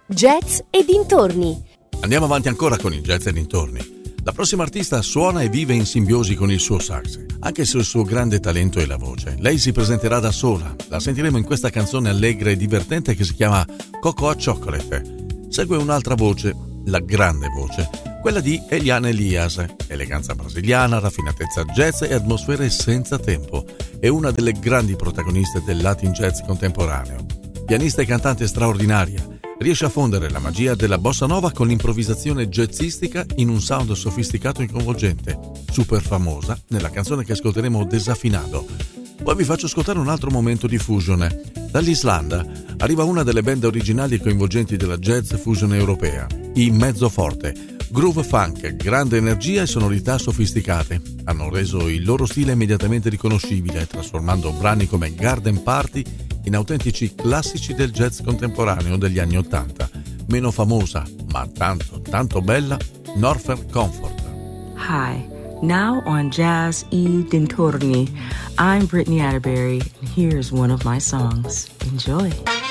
Jazz e dintorni. Andiamo avanti ancora con il jazz e dintorni. La prossima artista suona e vive in simbiosi con il suo sax, anche se il suo grande talento è la voce. Lei si presenterà da sola, la sentiremo in questa canzone allegra e divertente che si chiama Cocoa Chocolate. Segue un'altra voce, la grande voce, quella di Eliane Elias. Eleganza brasiliana, raffinatezza jazz e atmosfere senza tempo. È una delle grandi protagoniste del Latin jazz contemporaneo. Pianista e cantante straordinaria, riesce a fondere la magia della bossa nova con l'improvvisazione jazzistica in un sound sofisticato e coinvolgente, super famosa nella canzone che ascolteremo Desafinado. Poi vi faccio ascoltare un altro momento di fusion. Dall'Islanda arriva una delle band originali e coinvolgenti della jazz fusion europea, i Mezzoforte. Groove funk, grande energia e sonorità sofisticate hanno reso il loro stile immediatamente riconoscibile, trasformando brani come Garden Party in autentici classici del jazz contemporaneo degli anni '80. Meno famosa, ma tanto bella, Northern Comfort. Hi, now on Jazz e Dintorni, I'm Brittany Atterbury, and here's one of my songs. Enjoy.